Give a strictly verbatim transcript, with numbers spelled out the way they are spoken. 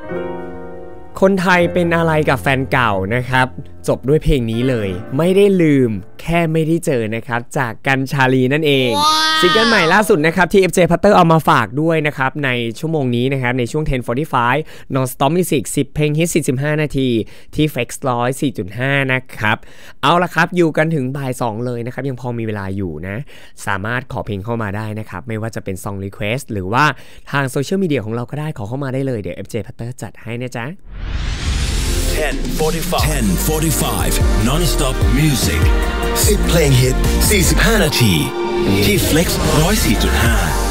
คนไทยเป็นอะไรกับแฟนเก่านะครับจบด้วยเพลงนี้เลยไม่ได้ลืมแค่ไม่ได้เจอนะครับจากกันชาลีนั่นเอง wow. ซิงเกิลใหม่ล่าสุดนะครับที่ เอฟ เจ Potter เอามาฝากด้วยนะครับในชั่วโมงนี้นะครับในช่วง สิบ สี่สิบห้า Non-Stop Music สิบเพลงฮิตสี่สิบห้านาทีที่ Flex หนึ่งร้อย สี่จุดห้า นะครับเอาละครับอยู่กันถึงบ่ายสองเลยนะครับยังพอมีเวลาอยู่นะสามารถขอเพลงเข้ามาได้นะครับไม่ว่าจะเป็น Song Request หรือว่าทางโซเชียลมีเดียของเราก็ได้ขอเข้ามาได้เลยเดี๋ยว เอฟ เจ Potter จัดให้นะจ๊ะ ten forty-five Non-Stop Music สิบเพลงฮิตสี่สิบห้านาทีที่ Flex หนึ่งร้อยสี่จุดห้า